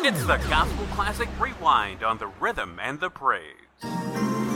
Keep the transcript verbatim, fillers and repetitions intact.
It's the Gospel Classic Rewind on the Rhythm and the Praise.